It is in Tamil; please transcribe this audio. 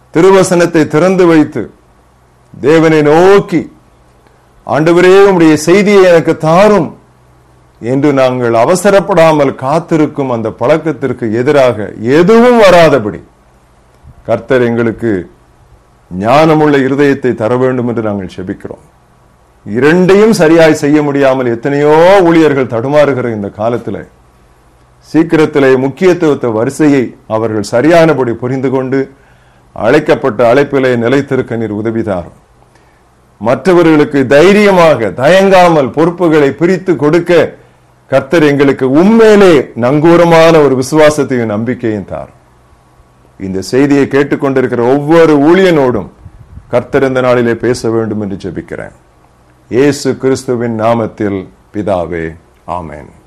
திருவசனத்தை திறந்து வைத்து தேவனை நோக்கி, ஆண்டவரே உம்முடைய செய்தியை எனக்கு தாரும் என்று நாங்கள் அவசரப்படாமல் காத்திருக்கும் அந்த பழக்கத்திற்கு எதிராக எதுவும் வராதபடி கர்த்தர் எங்களுக்கு ஞானமுள்ள இருதயத்தை தர வேண்டும் என்று நாங்கள் செபிக்கிறோம். இரண்டையும் சரியாய் செய்ய முடியாமல் எத்தனையோ ஊழியர்கள் தடுமாறுகிற இந்த காலத்தில் சீக்கிரத்திலே முக்கியத்துவத்தை வரிசையை அவர்கள் சரியானபடி புரிந்து கொண்டு அழைக்கப்பட்ட அழைப்பிலே நிலைத்திருக்க நீர் உதவிதாரும். மற்றவர்களுக்கு தைரியமாக தயங்காமல் பொறுப்புகளை பிரித்து கொடுக்க கர்த்தர் எங்களுக்கு உண்மையிலே நங்கூரமான ஒரு விசுவாசத்தையும் நம்பிக்கையும் தாரும். இந்த செய்தியை கேட்டுக்கொண்டிருக்கிற ஒவ்வொரு ஊழியனோடும் கர்த்தர் இந்த நாளிலே பேச வேண்டும் என்று ஜெபிக்கிறேன். இயேசு கிறிஸ்துவின் நாமத்தில் பிதாவே, ஆமென்.